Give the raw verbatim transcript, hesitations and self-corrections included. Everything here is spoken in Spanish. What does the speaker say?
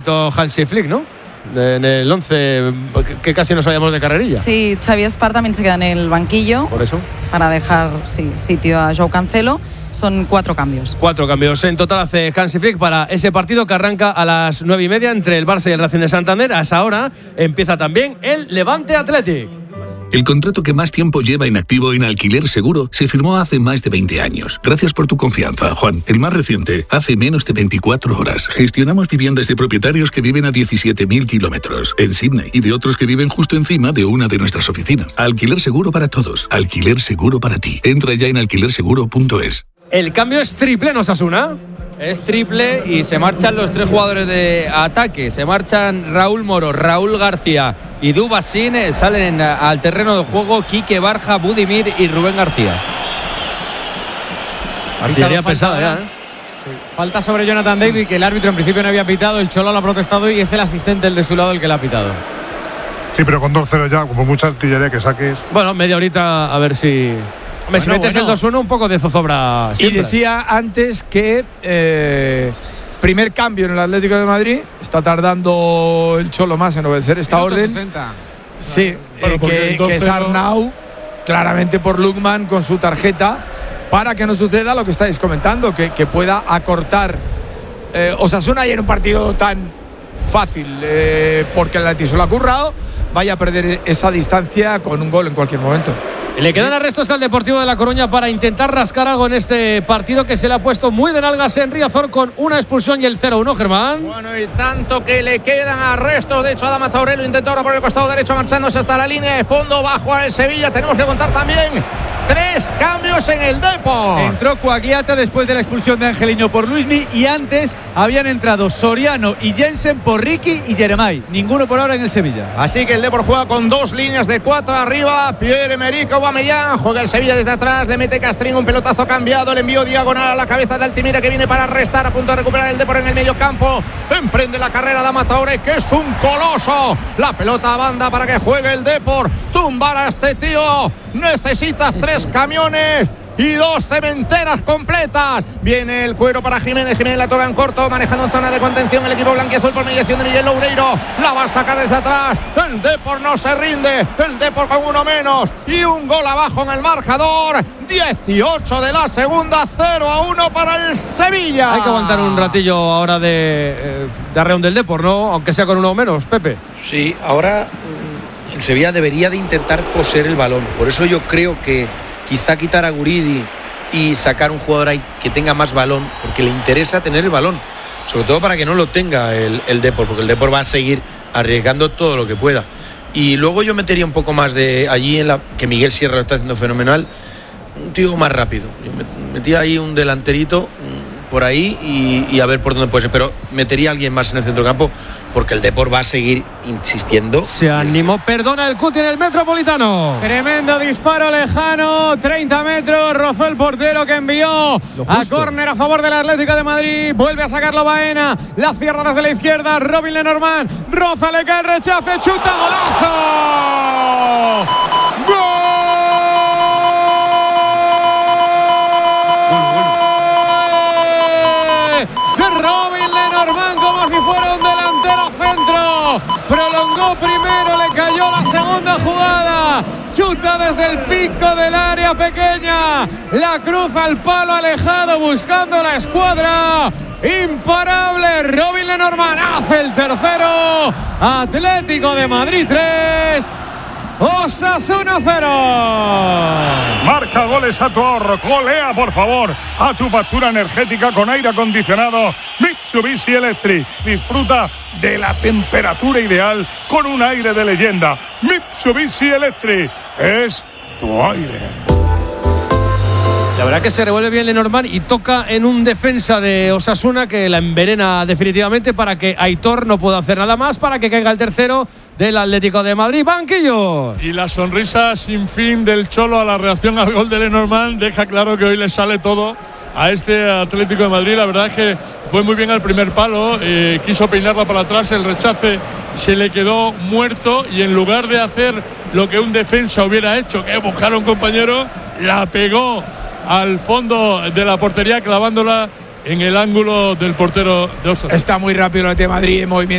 favorito Hansi Flick, ¿no? De, en el once, que casi no sabíamos de carrerilla. Sí, Xavi Espar también se queda en el banquillo. Por eso. Para dejar sí, sitio a Joao Cancelo. Son cuatro cambios. Cuatro cambios en total hace Hansi Flick para ese partido que arranca a las nueve y media entre el Barça y el Racing de Santander. A esa hora empieza también el Levante Athletic. El contrato que más tiempo lleva en activo en Alquiler Seguro se firmó hace más de veinte años. Gracias por tu confianza, Juan. El más reciente, hace menos de veinticuatro horas. Gestionamos viviendas de propietarios que viven a diecisiete mil kilómetros en Sydney y de otros que viven justo encima de una de nuestras oficinas. Alquiler Seguro para todos. Alquiler Seguro para ti. Entra ya en alquiler seguro punto es. El cambio es triple en Osasuna. Es triple y se marchan los tres jugadores de ataque. Se marchan Raúl Moro, Raúl García y Dubasín. Salen al terreno de juego Quique Barja, Budimir y Rubén García. Artillería pesada ya, ¿eh? Sí. Falta sobre Jonathan David, que el árbitro en principio no había pitado. El Cholo lo ha protestado y es el asistente, el de su lado, el que lo ha pitado. Sí, pero con dos cero ya, como mucha artillería que saques. Bueno, media horita a ver si... Hombre, si Bueno, metes bueno. el dos uno, un poco de zozobra siempre. Y decía antes que eh, primer cambio en el Atlético de Madrid. Está tardando el Cholo más en obedecer esta Minuto orden. sesenta. Sí, Bueno, eh, porque que, el dos que es cero Arnau, claramente por Lukman con su tarjeta, para que no suceda lo que estáis comentando, que, que pueda acortar eh, Osasuna, y en un partido tan fácil, eh, porque el Atlético se lo ha currado, vaya a perder esa distancia con un gol en cualquier momento. Le quedan arrestos al Deportivo de La Coruña para intentar rascar algo en este partido que se le ha puesto muy de nalgas en Riazor con una expulsión y el cero uno, Germán. Bueno, y tanto que le quedan arrestos. De hecho, Adama Traoré lo intentó ahora por el costado derecho, marchándose hasta la línea de fondo. Va a jugar el Sevilla. Tenemos que contar también tres cambios en el Depor. Entró Coagliata después de la expulsión de Angelino por Luismi, y antes habían entrado Soriano y Jensen por Ricky y Jeremai. Ninguno por ahora en el Sevilla. Así que el Depor juega con dos líneas de cuatro arriba. Pierre-Emerick Aubameyang, juega el Sevilla desde atrás, le mete Castrín, un pelotazo cambiado, le envío diagonal a la cabeza de Altimira, que viene para restar, a punto de recuperar el Depor en el medio campo. Emprende la carrera Adama Traoré, que es un coloso. La pelota a banda para que juegue el Depor. Tumbar a este tío. Necesitas tres camiones y dos cementeras completas. Viene el cuero para Jiménez. Jiménez la toca en corto, manejando en zona de contención el equipo blanquiazul por mediación de Miguel Loureiro. La va a sacar desde atrás. El Depor no se rinde. El Depor con uno menos y un gol abajo en el marcador. dieciocho de la segunda, cero a uno para el Sevilla. Hay que aguantar un ratillo ahora de, eh, de arreón del Depor, ¿no? Aunque sea con uno menos, Pepe. Sí, ahora el Sevilla debería de intentar poseer el balón. Por eso yo creo que quizá quitar a Guridi y sacar un jugador ahí que tenga más balón, porque le interesa tener el balón, sobre todo para que no lo tenga el, el Depor, porque el Depor va a seguir arriesgando todo lo que pueda. Y luego yo metería un poco más de allí, en la que Miguel Sierra lo está haciendo fenomenal, un tío más rápido. Yo metía ahí un delanterito por ahí y, y a ver por dónde puede ser, pero metería a alguien más en el centro campo, porque el Depor va a seguir insistiendo. Se animó, perdona el Cuti en el Metropolitano. Tremendo disparo lejano, treinta metros, rozó el portero, que envió a córner a favor del Atlético de Madrid. Vuelve a sacarlo Baena, la cierra desde la izquierda, Robin Lenormand, roza, le cae el rechace, chuta, golazo. ¡Gol! Robin Lenormand, como si fuera un delantero centro, prolongó primero, le cayó la segunda jugada, chuta desde el pico del área pequeña, la cruza al palo alejado buscando la escuadra. Imparable, Robin Lenormand hace el tercero. Atlético de Madrid tres, Osasuna cero. Marca goles a tu ahorro, golea por favor a tu factura energética con aire acondicionado Mitsubishi Electric. Disfruta de la temperatura ideal con un aire de leyenda. Mitsubishi Electric es tu aire. La verdad que se revuelve bien Lenormand y toca en un defensa de Osasuna que la envenena definitivamente para que Aitor no pueda hacer nada más, para que caiga el tercero del Atlético de Madrid. Banquillos. Y la sonrisa sin fin del Cholo a la reacción al gol de Lenormand deja claro que hoy le sale todo a este Atlético de Madrid. La verdad es que fue muy bien al primer palo, eh, quiso peinarla para atrás, el rechace se le quedó muerto y en lugar de hacer lo que un defensa hubiera hecho, que es buscar a un compañero, la pegó al fondo de la portería, clavándola en el ángulo del portero de Osasuna. Está muy rápido el de Madrid en movimiento.